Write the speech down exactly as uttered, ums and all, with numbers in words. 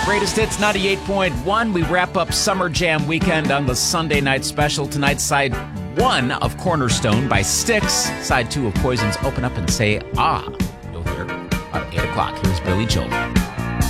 Greatest Hits ninety-eight point one. We wrap up Summer Jam weekend on the Sunday night special. Tonight, side one of Cornerstone by Styx. Side two of Poison's Open Up and Say Ah. You'll hear about eight o'clock. Here's Billy Joel.